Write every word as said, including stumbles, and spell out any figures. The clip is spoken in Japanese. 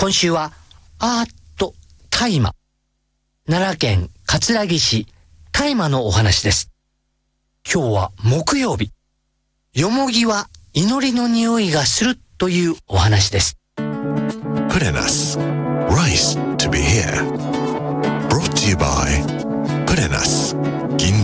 今週はアート大麻、奈良県葛城市大麻のお話です。今日は木曜日、よもぎは祈りの匂いがするというお話です。 プレナス Rice to be here Brought to you by プレナス銀